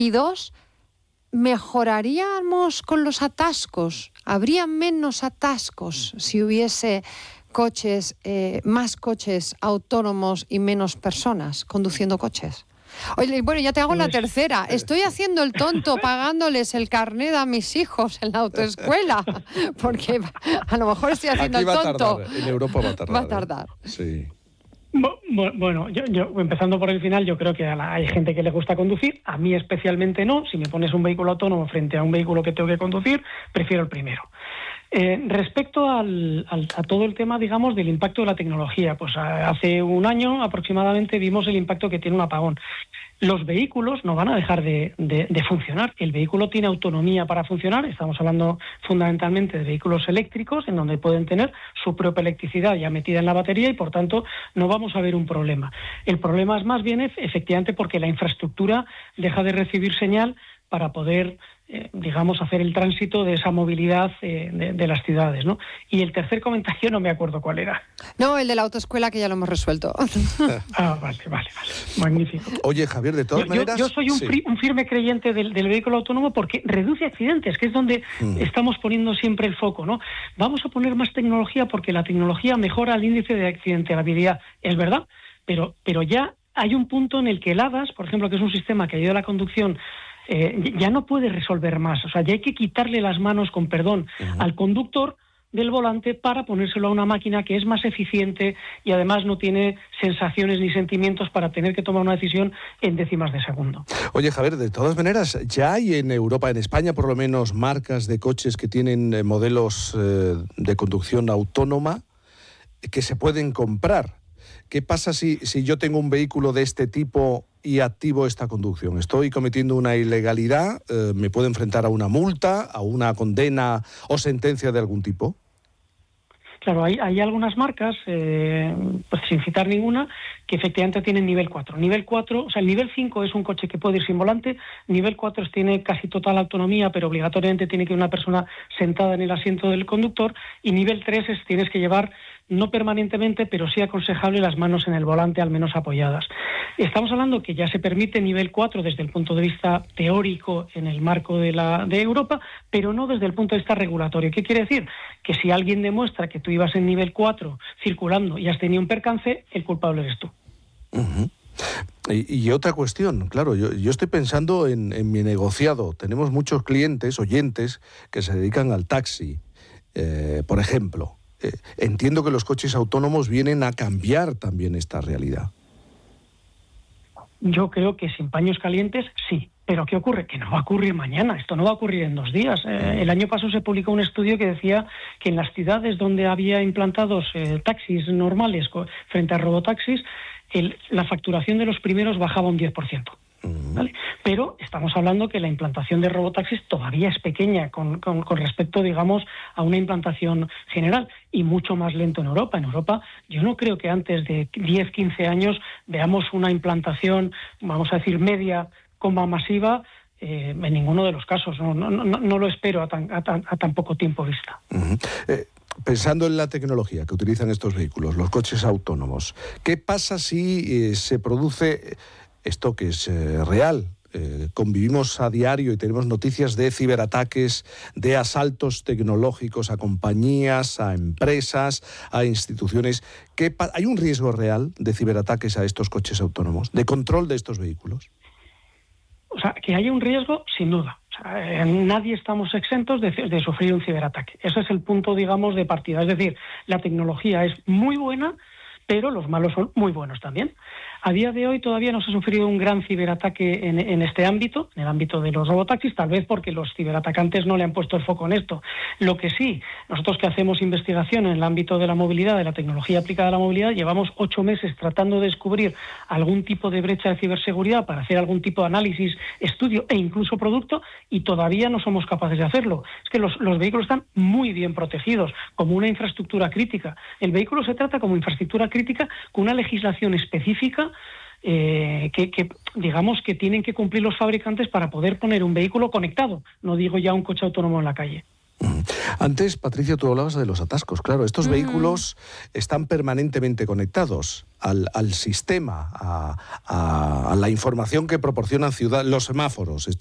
Y dos, ¿mejoraríamos con los atascos? ¿Habría menos atascos si hubiese más coches autónomos y menos personas conduciendo coches? Oye, bueno, ya te hago la tercera. Estoy haciendo el tonto pagándoles el carnet a mis hijos en la autoescuela, porque a lo mejor estoy haciendo Aquí el tonto. Tardar. En Europa va a tardar. Va a tardar. Sí. Bueno, yo empezando por el final, yo creo que hay gente que le gusta conducir, a mí especialmente no. Si me pones un vehículo autónomo frente a un vehículo que tengo que conducir, prefiero el primero. Respecto a todo el tema, digamos, del impacto de la tecnología, pues hace un año aproximadamente vimos el impacto que tiene un apagón. Los vehículos no van a dejar de funcionar. El vehículo tiene autonomía para funcionar. Estamos hablando fundamentalmente de vehículos eléctricos, en donde pueden tener su propia electricidad ya metida en la batería y, por tanto, no vamos a ver un problema. El problema es más bien, efectivamente, porque la infraestructura deja de recibir señal para poder, digamos, hacer el tránsito de esa movilidad de las ciudades, ¿no? Y el tercer comentario no me acuerdo cuál era. No, el de la autoescuela, que ya lo hemos resuelto. Vale. Magnífico. Oye, Javier, de todas maneras... Yo soy un firme creyente del vehículo autónomo porque reduce accidentes, que es donde estamos poniendo siempre el foco, ¿no? Vamos a poner más tecnología porque la tecnología mejora el índice de accidentabilidad, es verdad, pero ya hay un punto en el que el ADAS, por ejemplo, que es un sistema que ayuda a la conducción, ya no puede resolver más. O sea, ya hay que quitarle las manos, con perdón, al conductor del volante para ponérselo a una máquina que es más eficiente y además no tiene sensaciones ni sentimientos para tener que tomar una decisión en décimas de segundo. Oye, Javier, de todas maneras, ya hay en Europa, en España por lo menos, marcas de coches que tienen modelos de conducción autónoma que se pueden comprar. ¿Qué pasa si yo tengo un vehículo de este tipo y activo esta conducción? ¿Estoy cometiendo una ilegalidad? ¿Me puedo enfrentar a una multa, a una condena o sentencia de algún tipo? Claro, hay algunas marcas, pues sin citar ninguna, que efectivamente tienen nivel 4. Nivel 4, o sea, el nivel 5 es un coche que puede ir sin volante, nivel 4 tiene casi total autonomía, pero obligatoriamente tiene que ir una persona sentada en el asiento del conductor, y nivel 3 tienes que llevar, no permanentemente, pero sí aconsejable, las manos en el volante, al menos apoyadas. Estamos hablando que ya se permite nivel 4 desde el punto de vista teórico en el marco de Europa, pero no desde el punto de vista regulatorio. ¿Qué quiere decir? Que si alguien demuestra que tú ibas en nivel 4 circulando y has tenido un percance, el culpable eres tú. Uh-huh. Y otra cuestión, claro, yo estoy pensando en mi negociado. Tenemos muchos clientes, oyentes, que se dedican al taxi, por ejemplo. Entiendo que los coches autónomos vienen a cambiar también esta realidad. Yo creo que sin paños calientes, sí. Pero ¿qué ocurre? Que no va a ocurrir mañana, esto no va a ocurrir en 2 días. El año pasado se publicó un estudio que decía que en las ciudades donde había implantados taxis normales frente a robotaxis, la facturación de los primeros bajaba un 10%. ¿Vale? Pero estamos hablando que la implantación de robotaxis todavía es pequeña con respecto, digamos, a una implantación general, y mucho más lento en Europa. En Europa yo no creo que antes de 10-15 años veamos una implantación, vamos a decir, media coma masiva, en ninguno de los casos. No lo espero a tan poco tiempo vista. Uh-huh. Pensando en la tecnología que utilizan estos vehículos, los coches autónomos, ¿qué pasa si se produce esto que es real? Convivimos a diario y tenemos noticias de ciberataques, de asaltos tecnológicos a compañías, a empresas, a instituciones. ¿Hay un riesgo real de ciberataques a estos coches autónomos, de control de estos vehículos? O sea, que haya un riesgo, sin duda. O sea, nadie estamos exentos de sufrir un ciberataque. Ese es el punto, digamos, de partida. Es decir, la tecnología es muy buena, pero los malos son muy buenos también. A día de hoy todavía no se ha sufrido un gran ciberataque en este ámbito, en el ámbito de los robotaxis, tal vez porque los ciberatacantes no le han puesto el foco en esto. Lo que sí, nosotros que hacemos investigación en el ámbito de la movilidad, de la tecnología aplicada a la movilidad, llevamos 8 meses tratando de descubrir algún tipo de brecha de ciberseguridad para hacer algún tipo de análisis, estudio e incluso producto, y todavía no somos capaces de hacerlo. Es que los vehículos están muy bien protegidos, como una infraestructura crítica. El vehículo se trata como infraestructura crítica con una legislación específica que digamos que tienen que cumplir los fabricantes para poder poner un vehículo conectado, no digo ya un coche autónomo en la calle. Antes, Patricia, tú hablabas de los atascos. Claro, estos vehículos están permanentemente conectados al sistema, a la información que proporcionan los semáforos.